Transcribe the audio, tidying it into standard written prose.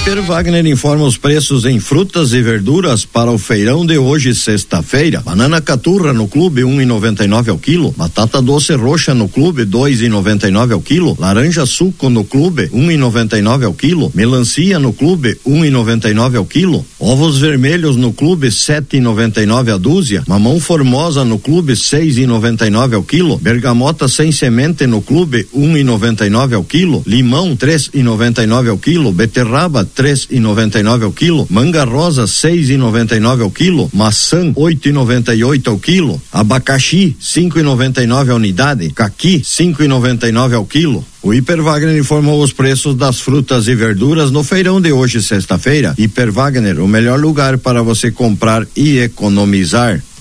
Hiper Wagner informa os preços em frutas e verduras para o feirão de hoje, sexta-feira. Banana caturra no clube 1,99 ao quilo. Batata doce roxa no clube 2,99 ao quilo. Laranja suco no clube 1,99 ao quilo. Melancia no clube 1,99 ao quilo. Ovos vermelhos no clube 7,99 a dúzia. Mamão formosa no clube 6,99 ao quilo. Bergamota sem semente no clube 1,99 ao quilo. Limão 3,99 ao quilo. Beterraba 3,99 ao quilo, manga rosa 6,99 ao quilo, maçã 8,98 ao quilo, abacaxi 5,99 a unidade, caqui 5,99 ao quilo. O Hiper Wagner informou os preços das frutas e verduras no feirão de hoje, sexta-feira. Hiper Wagner, o melhor lugar para você comprar e economizar.